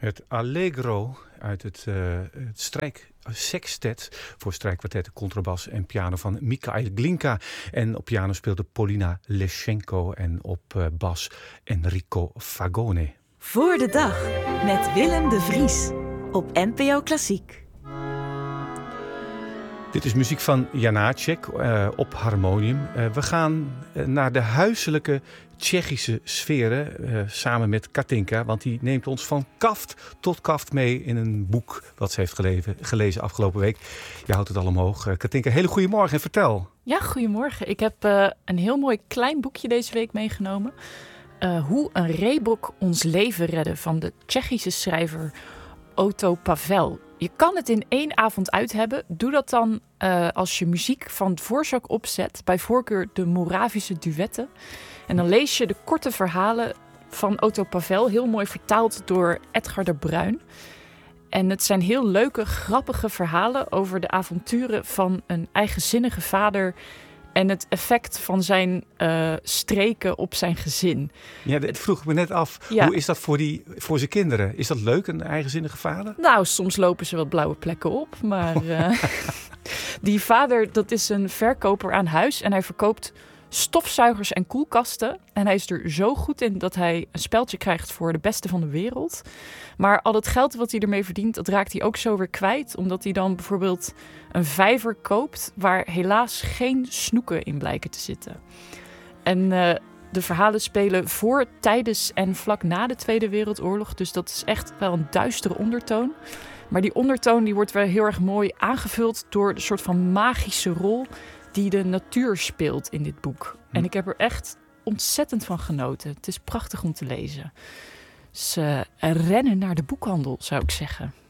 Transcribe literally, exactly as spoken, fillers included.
Het Allegro uit het, uh, het strijksextet voor strijkkwartetten, contrabas en piano van Mikhail Glinka. En op piano speelde Polina Leschenko en op uh, bas Enrico Fagone. Voor de dag met Willem de Vries op N P O Klassiek. Dit is muziek van Janáček uh, op harmonium. Uh, we gaan uh, naar de huiselijke Tsjechische sferen uh, samen met Katinka. Want die neemt ons van kaft tot kaft mee in een boek wat ze heeft geleven, gelezen afgelopen week. Je houdt het al omhoog. Uh, Katinka, hele goedemorgen en vertel. Ja, goedemorgen. Ik heb uh, een heel mooi klein boekje deze week meegenomen. Uh, hoe een reebok ons leven redde van de Tsjechische schrijver Otto Pavel. Je kan het in één avond uit hebben. Doe dat dan uh, als je muziek van Dvorak opzet. Bij voorkeur de Moravische duetten. En dan lees je de korte verhalen van Otto Pavel. Heel mooi vertaald door Edgar de Bruin. En het zijn heel leuke, grappige verhalen over de avonturen van een eigenzinnige vader en het effect van zijn uh, streken op zijn gezin. Ja, dat vroeg ik me net af. Ja. Hoe is dat voor, die, voor zijn kinderen? Is dat leuk, een eigenzinnige vader? Nou, soms lopen ze wat blauwe plekken op. Maar uh, die vader, dat is een verkoper aan huis. En hij verkoopt stofzuigers en koelkasten. En hij is er zo goed in dat hij een speldje krijgt voor de beste van de wereld. Maar al het geld wat hij ermee verdient, dat raakt hij ook zo weer kwijt. Omdat hij dan bijvoorbeeld een vijver koopt waar helaas geen snoeken in blijken te zitten. En uh, de verhalen spelen voor, tijdens en vlak na de Tweede Wereldoorlog. Dus dat is echt wel een duistere ondertoon. Maar die ondertoon die wordt wel heel erg mooi aangevuld door de soort van magische rol die de natuur speelt in dit boek. Hm. En ik heb er echt ontzettend van genoten. Het is prachtig om te lezen. Dus uh, rennen naar de boekhandel, zou ik zeggen.